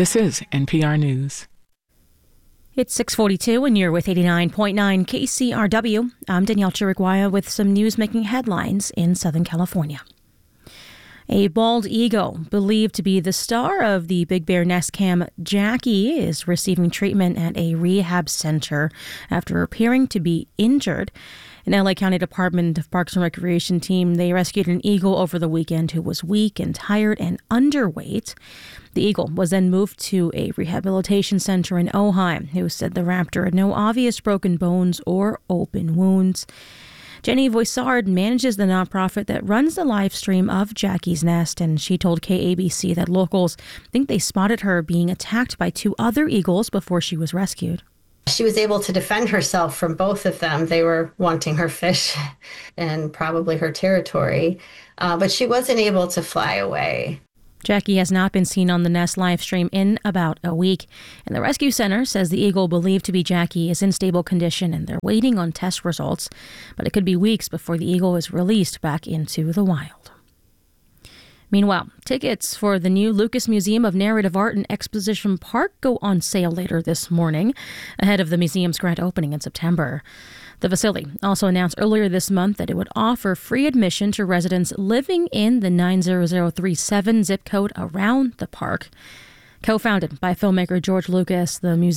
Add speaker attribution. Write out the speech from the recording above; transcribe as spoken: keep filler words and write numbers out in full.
Speaker 1: This is N P R News.
Speaker 2: It's six forty-two and you're with eighty-nine point nine K C R W. I'm Danielle Chiriguaya with some news making headlines in Southern California. A bald eagle, believed to be the star of the Big Bear Nest cam, Jackie, is receiving treatment at a rehab center after appearing to be injured. An L A County Department of Parks and Recreation team, they rescued an eagle over the weekend who was weak and tired and underweight. The eagle was then moved to a rehabilitation center in Ojai, who said the raptor had no obvious broken bones or open wounds. Jenny Voisard manages the nonprofit that runs the live stream of Jackie's Nest, and she told K A B C that locals think they spotted her being attacked by two other eagles before she was rescued.
Speaker 3: She was able to defend herself from both of them. They were wanting her fish and probably her territory, uh, but she wasn't able to fly away.
Speaker 2: Jackie has not been seen on the Nest live stream in about a week, and the rescue center says the eagle believed to be Jackie is in stable condition and they're waiting on test results, but it could be weeks before the eagle is released back into the wild. Meanwhile, tickets for the new Lucas Museum of Narrative Art in Exposition Park go on sale later this morning, ahead of the museum's grand opening in September. The facility also announced earlier this month that it would offer free admission to residents living in the nine zero zero three seven zip code around the park. Co-founded by filmmaker George Lucas, the museum